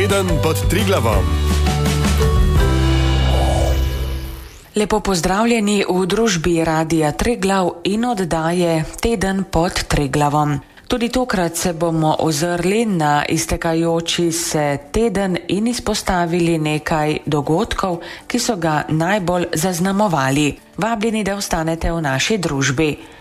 Teden pod Triglavom. Lepo pozdravljeni v družbi Radia Triglav in oddaje Teden pod Triglavom. Tudi tokrat se bomo ozrli na iztekajoči se teden in izpostavili nekaj dogodkov, ki so ga najbolj zaznamovali. Vabljeni, da ostanete v naši družbi.